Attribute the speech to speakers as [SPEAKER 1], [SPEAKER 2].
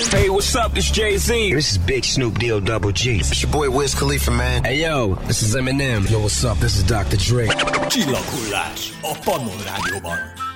[SPEAKER 1] Hey, what's up? It's Jay-Z.
[SPEAKER 2] This is Big Snoop Deal Double G.
[SPEAKER 3] It's your boy Wiz Khalifa, man.
[SPEAKER 4] Hey, yo, this is Eminem. Yo, what's up? This is Dr. Dre.
[SPEAKER 5] Csillaghullás a Pannon Rádióban.